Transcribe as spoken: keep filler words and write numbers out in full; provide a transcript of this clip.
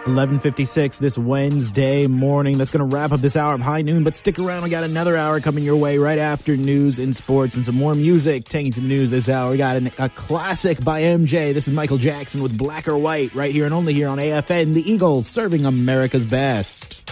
eleven fifty-six this Wednesday morning. That's going to wrap up this hour of High Noon, but stick around. We got another hour coming your way right after news and sports and some more music. Taking to the news this hour, we got an, a classic by M J. This is Michael Jackson with Black or White right here and only here on A F N. The Eagles serving America's best.